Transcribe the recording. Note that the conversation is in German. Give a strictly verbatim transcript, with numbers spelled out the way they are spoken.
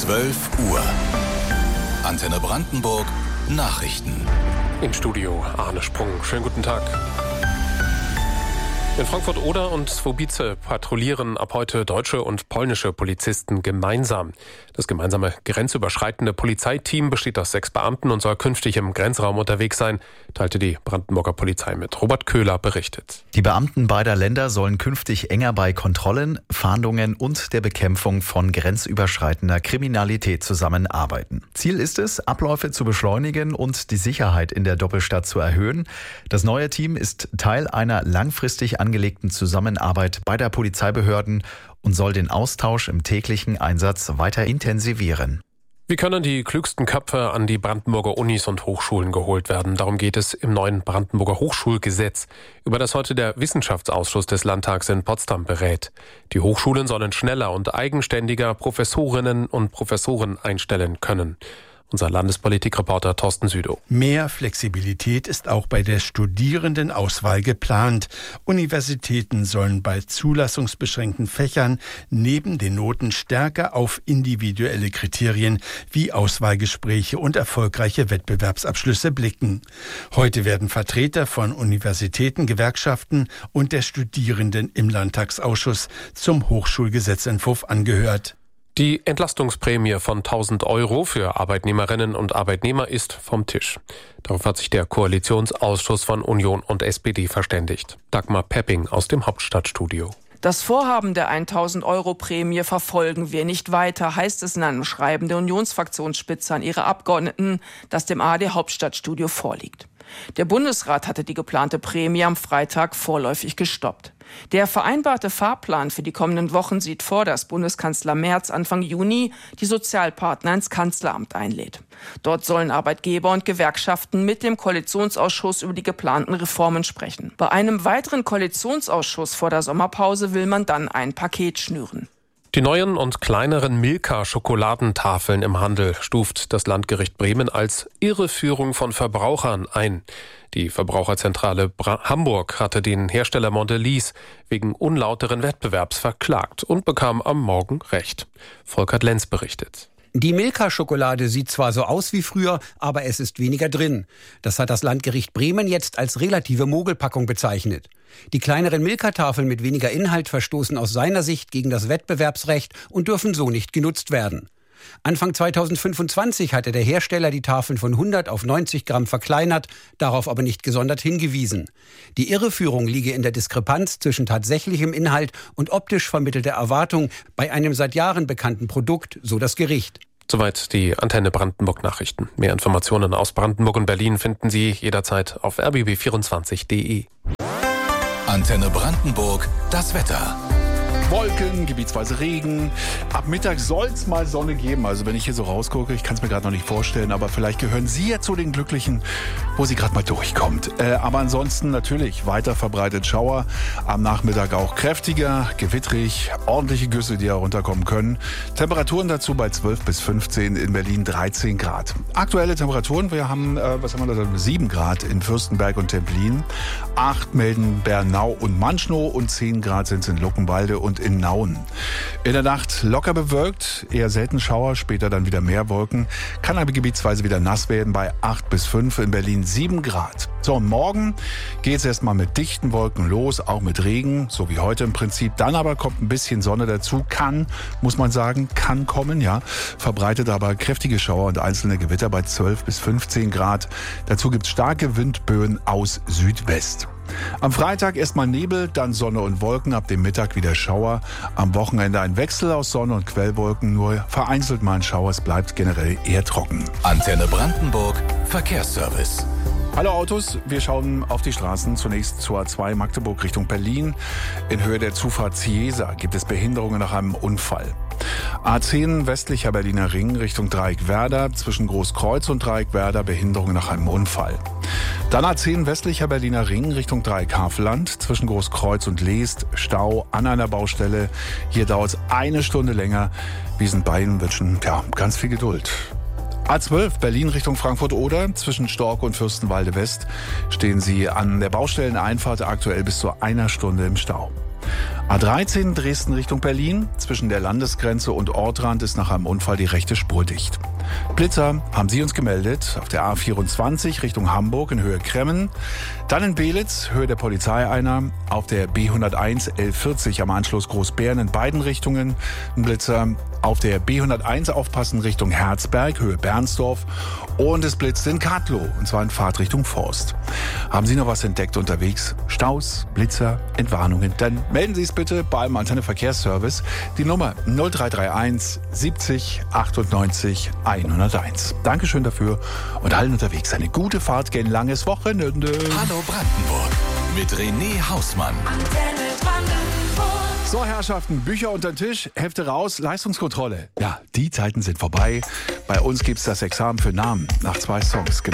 zwölf Uhr. Antenne Brandenburg Nachrichten. Im Studio Arne Sprung. Schönen guten Tag. In Frankfurt-Oder und Swobice patrouillieren ab heute deutsche und polnische Polizisten gemeinsam. Das gemeinsame grenzüberschreitende Polizeiteam besteht aus sechs Beamten und soll künftig im Grenzraum unterwegs sein, teilte die Brandenburger Polizei mit. Robert Köhler berichtet. Die Beamten beider Länder sollen künftig enger bei Kontrollen, Fahndungen und der Bekämpfung von grenzüberschreitender Kriminalität zusammenarbeiten. Ziel ist es, Abläufe zu beschleunigen und die Sicherheit in der Doppelstadt zu erhöhen. Das neue Team ist Teil einer langfristig angelegten Zusammenarbeit beider Polizeibehörden und soll den Austausch im täglichen Einsatz weiter intensivieren. Wie können die klügsten Köpfe an die Brandenburger Unis und Hochschulen geholt werden? Darum geht es im neuen Brandenburger Hochschulgesetz, über das heute der Wissenschaftsausschuss des Landtags in Potsdam berät. Die Hochschulen sollen schneller und eigenständiger Professorinnen und Professoren einstellen können. Unser Landespolitikreporter Thorsten Südow. Mehr Flexibilität ist auch bei der Studierendenauswahl geplant. Universitäten sollen bei zulassungsbeschränkten Fächern neben den Noten stärker auf individuelle Kriterien wie Auswahlgespräche und erfolgreiche Wettbewerbsabschlüsse blicken. Heute werden Vertreter von Universitäten, Gewerkschaften und der Studierenden im Landtagsausschuss zum Hochschulgesetzentwurf angehört. Die Entlastungsprämie von tausend Euro für Arbeitnehmerinnen und Arbeitnehmer ist vom Tisch. Darauf hat sich der Koalitionsausschuss von Union und S P D verständigt. Dagmar Pepping aus dem Hauptstadtstudio. Das Vorhaben der tausend Euro Prämie verfolgen wir nicht weiter, heißt es in einem Schreiben der Unionsfraktionsspitze an ihre Abgeordneten, das dem A R D Hauptstadtstudio vorliegt. Der Bundesrat hatte die geplante Prämie am Freitag vorläufig gestoppt. Der vereinbarte Fahrplan für die kommenden Wochen sieht vor, dass Bundeskanzler Merz Anfang Juni die Sozialpartner ins Kanzleramt einlädt. Dort sollen Arbeitgeber und Gewerkschaften mit dem Koalitionsausschuss über die geplanten Reformen sprechen. Bei einem weiteren Koalitionsausschuss vor der Sommerpause will man dann ein Paket schnüren. Die neuen und kleineren Milka-Schokoladentafeln im Handel stuft das Landgericht Bremen als Irreführung von Verbrauchern ein. Die Verbraucherzentrale Bra- Hamburg hatte den Hersteller Mondelez wegen unlauteren Wettbewerbs verklagt und bekam am Morgen Recht. Volkert Lenz berichtet. Die Milka-Schokolade sieht zwar so aus wie früher, aber es ist weniger drin. Das hat das Landgericht Bremen jetzt als relative Mogelpackung bezeichnet. Die kleineren Milka-Tafeln mit weniger Inhalt verstoßen aus seiner Sicht gegen das Wettbewerbsrecht und dürfen so nicht genutzt werden. Anfang zweitausendfünfundzwanzig hatte der Hersteller die Tafeln von hundert auf neunzig Gramm verkleinert, darauf aber nicht gesondert hingewiesen. Die Irreführung liege in der Diskrepanz zwischen tatsächlichem Inhalt und optisch vermittelter Erwartung bei einem seit Jahren bekannten Produkt, so das Gericht. Soweit die Antenne Brandenburg Nachrichten. Mehr Informationen aus Brandenburg und Berlin finden Sie jederzeit auf r b b vierundzwanzig punkt d e. Antenne Brandenburg, das Wetter. Wolken, gebietsweise Regen. Ab Mittag soll es mal Sonne geben. Also wenn ich hier so rausgucke, ich kann es mir gerade noch nicht vorstellen, aber vielleicht gehören Sie ja zu den Glücklichen, wo sie gerade mal durchkommt. Äh, aber ansonsten natürlich weiter verbreitet Schauer. Am Nachmittag auch kräftiger, gewitterig, ordentliche Güsse, die herunterkommen können. Temperaturen dazu bei zwölf bis fünfzehn, in Berlin dreizehn Grad. Aktuelle Temperaturen, wir haben, äh, was haben wir da, sieben Grad in Fürstenberg und Templin. acht melden Bernau und Manschnow und zehn Grad sind es in Luckenwalde und in Nauen. In der Nacht locker bewölkt, eher selten Schauer, später dann wieder mehr Wolken. Kann aber gebietsweise wieder nass werden bei acht bis fünf, in Berlin sieben Grad. So, und morgen geht es erstmal mit dichten Wolken los, auch mit Regen, so wie heute im Prinzip. Dann aber kommt ein bisschen Sonne dazu, kann, muss man sagen, kann kommen, ja. Verbreitet aber kräftige Schauer und einzelne Gewitter bei zwölf bis fünfzehn Grad. Dazu gibt es starke Windböen aus Südwest. Am Freitag erstmal Nebel, dann Sonne und Wolken, ab dem Mittag wieder Schauer. Am Wochenende ein Wechsel aus Sonne und Quellwolken, nur vereinzelt mal ein Schauer, es bleibt generell eher trocken. Antenne Brandenburg, Verkehrsservice. Hallo Autos, wir schauen auf die Straßen. Zunächst zur A zwei Magdeburg Richtung Berlin. In Höhe der Zufahrt Ciesa gibt es Behinderungen nach einem Unfall. A zehn westlicher Berliner Ring Richtung Dreieckwerder, zwischen Großkreuz und Dreieckwerder Behinderungen nach einem Unfall. Dann A zehn westlicher Berliner Ring Richtung Dreieck-Havelland, zwischen Großkreuz und Leest, Stau an einer Baustelle. Hier dauert es eine Stunde länger. Wir sind bei Ihnen, wünschen ja, ganz viel Geduld. A zwölf Berlin Richtung Frankfurt-Oder, zwischen Stork und Fürstenwalde West stehen Sie an der Baustelleneinfahrt aktuell bis zu einer Stunde im Stau. A dreizehn Dresden Richtung Berlin. Zwischen der Landesgrenze und Ortrand ist nach einem Unfall die rechte Spur dicht. Blitzer haben Sie uns gemeldet auf der A vierundzwanzig Richtung Hamburg in Höhe Kremmen. Dann in Belitz, Höhe der Polizei einer. Auf der B hunderteins L vierzig am Anschluss Großbären in beiden Richtungen. Ein Blitzer auf der B hunderteins aufpassen Richtung Herzberg, Höhe Bernsdorf. Und es blitzt in Kadlow, und zwar in Fahrtrichtung Forst. Haben Sie noch was entdeckt unterwegs? Staus, Blitzer, Entwarnungen? Dann melden Sie es bitte beim Antenne Verkehrsservice. Die Nummer null drei drei eins siebzig achtundneunzig hunderteins. Dankeschön dafür und allen unterwegs eine gute Fahrt, gehen langes Wochenende. Hallo Brandenburg mit René Hausmann. Antenne Brandenburg. So, Herrschaften, Bücher unter den Tisch, Hefte raus, Leistungskontrolle. Ja, die Zeiten sind vorbei. Bei uns gibt's das Examen für Namen nach zwei Songs.